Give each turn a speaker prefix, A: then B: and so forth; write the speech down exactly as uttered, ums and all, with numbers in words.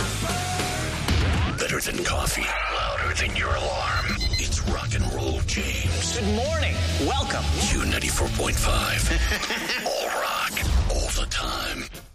A: Better than coffee, louder than your alarm. It's Rock and Roll James.
B: Good morning. Welcome.
A: Q ninety-four point five. All rock, all the time.